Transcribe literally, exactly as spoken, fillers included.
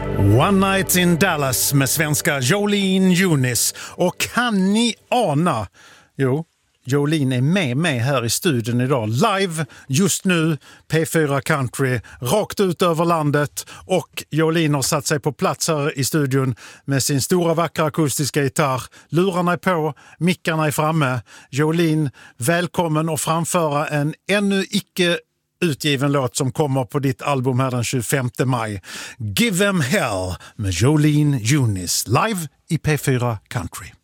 One Night in Dallas med svenska Jolene Junis. Och kan ni ana? Jo, Jolene är med mig här i studion idag. Live just nu, P fyra Country, rakt ut över landet. Och Jolene har satt sig på plats här i studion med sin stora vackra akustiska gitarr. Lurarna är på, mickarna är framme. Jolene, välkommen att framföra en ännu icke utgiven låt som kommer på ditt album här den tjugofemte maj. Give them hell med Jolene Junis, live i P fyra Country.